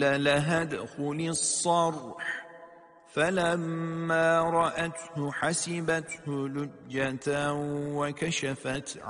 قيل لها ادخل الصرح فلما رأته حسبته لجة وكشفت